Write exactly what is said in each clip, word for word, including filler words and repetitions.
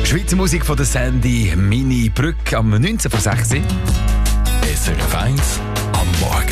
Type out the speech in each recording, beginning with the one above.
Schweizer Musik von der Sandy Mini Brück am neunzehn vor sechs. S R F eins am Morgen.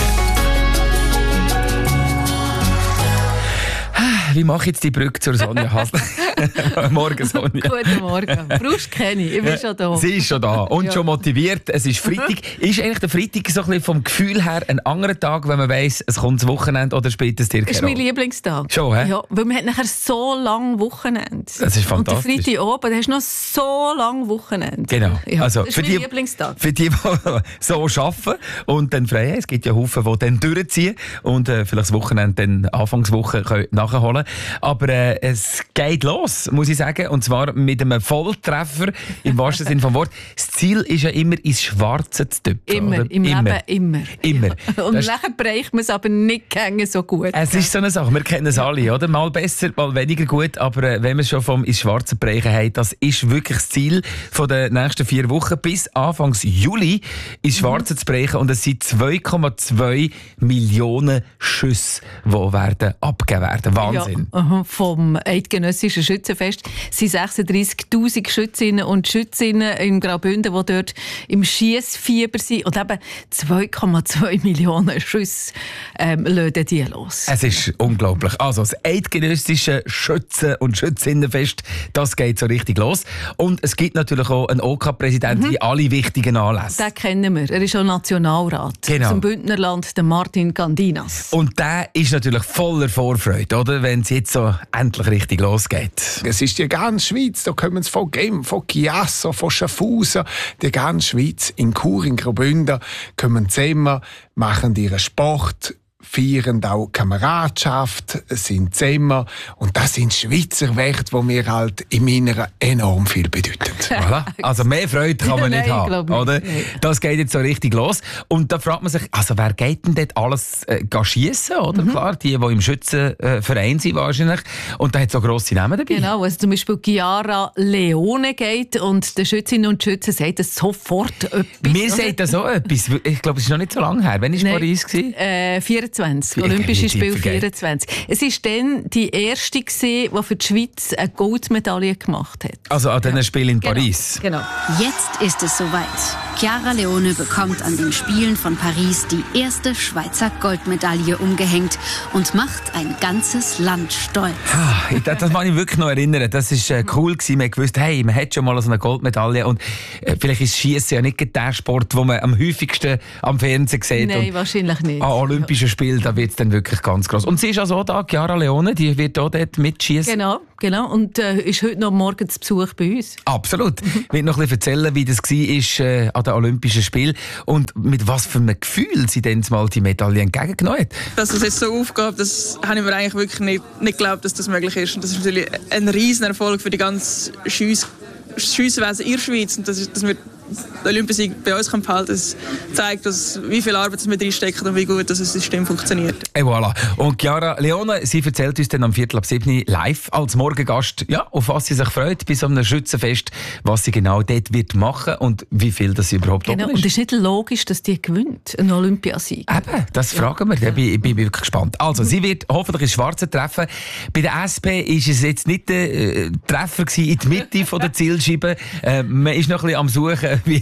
Wie mache ich jetzt die Brücke zur Sonja Hasler? Morgen, Sonja. Guten Morgen. Brauchst du keine? Ich bin schon da. Sie ist schon da und ja. schon motiviert. Es ist Freitag. Ist eigentlich der Freitag so ein bisschen vom Gefühl her ein anderer Tag, wenn man weiss, es kommt das Wochenende oder spielt es dir keine Das ist mein Lieblingstag. Schon, hä? Ja, weil man hat nachher so lange Wochenende. Das ist fantastisch. Und der Freitag oben, da hast du noch so lange Wochenende. Genau. Ja, also, das ist für mein die, Lieblingstag. Für die, die so arbeiten und dann frei haben. Es gibt ja Haufen, die dann durchziehen und äh, vielleicht das Wochenende dann Anfangswoche können nachholen. Aber äh, es geht los, muss ich sagen. Und zwar mit einem Volltreffer, im wahrsten Sinne des Wortes. Das Ziel ist ja immer, ins Schwarze zu tüpfen. Immer, oder? im immer. Leben immer. Immer. Ja. Und das nachher bereicht man es aber nicht gerne so gut. Es ist so eine Sache, wir kennen es alle, oder? Mal besser, mal weniger gut, aber äh, wenn wir schon vom ins Schwarze bereichen haben, das ist wirklich das Ziel von der nächsten vier Wochen, bis Anfang Juli ins Schwarze mhm. zu bereichen. Und es sind zwei Komma zwei Millionen Schüsse, die werden abgegeben werden. Wahnsinn. Ja, vom Eidgenössischen Schützenfest sind sechsunddreissigtausend Schützinnen und Schützinnen im Graubünden, die dort im Schiessfieber sind. Und eben zwei Komma zwei Millionen Schüsse ähm, lassen die los. Es ist unglaublich. Also das Eidgenössische Schützen- und Schützinnenfest, das geht so richtig los. Und es gibt natürlich auch einen O K-Präsidenten, mhm. wie alle wichtigen Anlässe. Den kennen wir. Er ist auch Nationalrat. Genau. Zum Bündnerland, der Martin Gandinas. Und der ist natürlich voller Vorfreude, oder? Wenn es jetzt so endlich richtig losgeht. Es ist die ganze Schweiz, da kommen sie von Genf, von Chiasso, von Schaffhausen, die ganze Schweiz. In Chur, in Graubünden kommen zusammen, machen ihren Sport, feiern auch Kameradschaft, sind zusammen. Und das sind Schweizer Werte, die mir halt im Inneren enorm viel bedeuten. Voilà. Also mehr Freude kann man nicht Nein, haben, oder? Das geht jetzt so richtig los. Und da fragt man sich, also wer geht denn dort alles äh, schiessen, oder? Mhm. Klar, die, die im Schützenverein sind wahrscheinlich. Und da hat es so grosse Namen dabei. Genau, also zum Beispiel Chiara Leone geht und der Schützinnen und Schützen sagt das sofort etwas. Mir sagt das auch etwas. Ich glaube, es ist noch nicht so lange her. Wann war Paris? Äh, vierundzwanzig. Olympische Spiele vierundzwanzig. Es war dann die erste, die für die Schweiz eine Goldmedaille gemacht hat. Also an diesen ja. Spielen in genau. Paris. Genau. Jetzt ist es soweit. Chiara Leone bekommt an den Spielen von Paris die erste Schweizer Goldmedaille umgehängt und macht ein ganzes Land stolz. Ah, das, das kann ich wirklich noch erinnern. Das war äh, cool gewesen. Man hat gewusst, hey, man hat schon mal so eine Goldmedaille. Und äh, vielleicht ist Schiessen ja nicht der Sport, den man am häufigsten am Fernsehen sieht. Nein, und wahrscheinlich nicht. An Olympischen Spielen, da wird es dann wirklich ganz gross. Und sie ist also da, Chiara Leone, die wird auch dort mitschießen. Genau, genau. Und äh, ist heute noch morgen zu Besuch bei uns. Absolut. Ich will noch ein bisschen erzählen, wie das war äh, an den Olympischen Spielen und mit was für einem Gefühl sie dann mal die Medaille entgegengenommen hat. Dass das jetzt so aufgeht, das habe ich mir eigentlich wirklich nicht, nicht geglaubt, dass das möglich ist. Und das ist natürlich ein riesen Erfolg für die ganze Schiess- Schiesswesen in der Schweiz. Und das, dass wir den Olympiasieg bei uns behalten, das zeigt, dass, wie viel Arbeit wir reinstecken und wie gut das System funktioniert. Et voilà. Und Chiara Leone, sie erzählt uns dann am Viertel ab sieben live als Morgengast, ja, auf was sie sich freut bei so einem Schützenfest, was sie genau dort wird machen und wie viel das überhaupt genau. oben ist. Und es ist nicht logisch, dass die gewinnt, einen Olympiasieg. Eben, das ja. fragen wir. Da bin ich bin wirklich gespannt. Also, sie wird hoffentlich ins Schwarze treffen. Bei der S P war es jetzt nicht der äh, Treffer gewesen in die Mitte von der Zielscheibe. Äh, man ist noch ein bisschen am Suchen, wie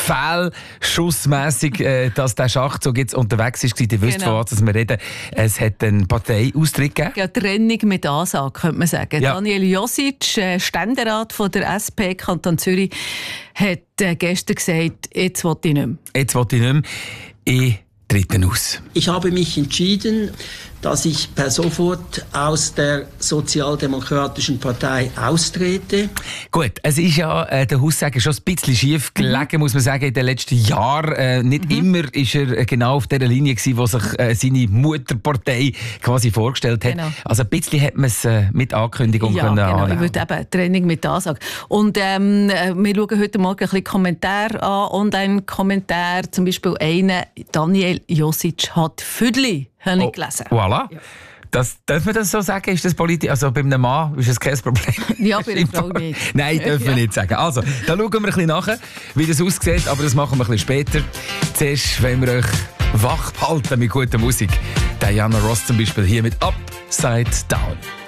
fehlschussmässig äh, dass der Schachzug jetzt unterwegs ist. Ihr wisst, genau. von was wir reden. Es hat einen Parteiaustritt gegeben. Ja, Trennung mit Ansage, könnte man sagen. Ja. Daniel Josic, äh, Ständerat von der S P Kanton Zürich, hat äh, gestern gesagt, jetzt will ich nicht mehr. Jetzt will ich nicht mehr. Ich trete aus. Ich habe mich entschieden, dass ich per sofort aus der Sozialdemokratischen Partei austrete. Gut, es ist ja äh, der Haussagen schon ein bisschen schief gelegen, mhm. muss man sagen, in den letzten Jahren. Äh, nicht mhm. immer ist er genau auf der Linie gewesen, wo sich äh, seine Mutterpartei quasi vorgestellt hat. Genau. Also ein bisschen hat man es äh, mit Ankündigung ja, können genau. annehmen. Ich würde eben Training mit Ansage. Und ähm, wir schauen heute Morgen ein bisschen Kommentare an. Und ein Kommentar, zum Beispiel einen, Daniel Josic hat Füdli. Habe ich gelesen. Oh, voilà. Ja. Das, darf man das so sagen? Ist das politisch? Also bei einem Mann ist das kein Problem? Ja, bei einer Frau nicht. Nein, dürfen wir ja. nicht sagen. Also, da schauen wir ein bisschen nach, wie das aussieht, aber das machen wir ein bisschen später. Zuerst wollen wir euch wach halten mit guter Musik. Diana Ross zum Beispiel hier mit Upside Down.